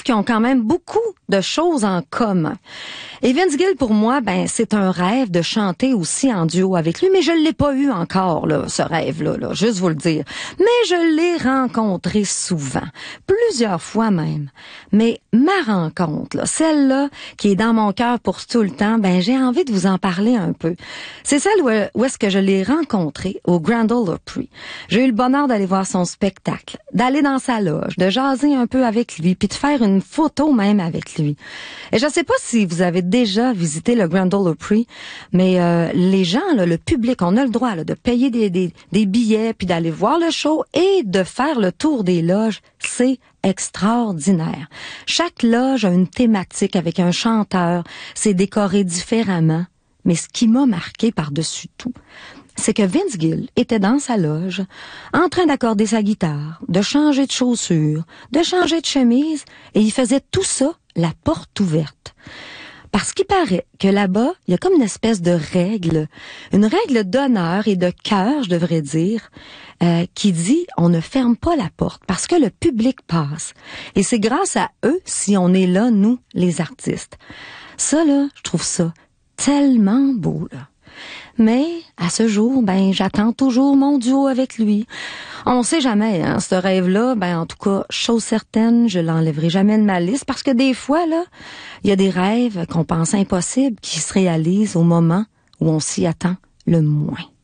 qu'ils ont quand même beaucoup de choses en commun. Et Vince Gill, pour moi, c'est un rêve de chanter aussi en duo avec lui, mais je l'ai pas eu encore, là, ce rêve-là, là, juste vous le dire. Mais je l'ai rencontré souvent, plusieurs fois même. Mais ma rencontre, là, celle-là, qui est dans mon cœur pour tout le temps, j'ai envie de vous en parler un peu. C'est celle où est-ce que je l'ai rencontré au Grand Ole Opry. J'ai eu le bonheur d'aller voir son spectacle, d'aller dans sa loge, de jaser un peu avec lui, puis de faire une photo même avec lui. Et je sais pas si vous avez déjà visité le Grand Ole Opry, mais les gens, là, le public, on a le droit là, de payer des billets, puis d'aller voir le show et de faire le tour des loges. C'est extraordinaire. Chaque loge a une thématique avec un chanteur, c'est décoré différemment. Mais ce qui m'a marqué par-dessus tout, c'est que Vince Gill était dans sa loge, en train d'accorder sa guitare, de changer de chaussures, de changer de chemise, et il faisait tout ça, la porte ouverte. Parce qu'il paraît que là-bas, il y a comme une espèce de règle, une règle d'honneur et de cœur, je devrais dire, qui dit on ne ferme pas la porte parce que le public passe. Et c'est grâce à eux si on est là, nous, les artistes. Ça, là, je trouve ça tellement beau, là. Mais, à ce jour, j'attends toujours mon duo avec lui. On sait jamais, hein, ce rêve-là, en tout cas, chose certaine, je l'enlèverai jamais de ma liste parce que des fois, là, il y a des rêves qu'on pense impossibles qui se réalisent au moment où on s'y attend le moins.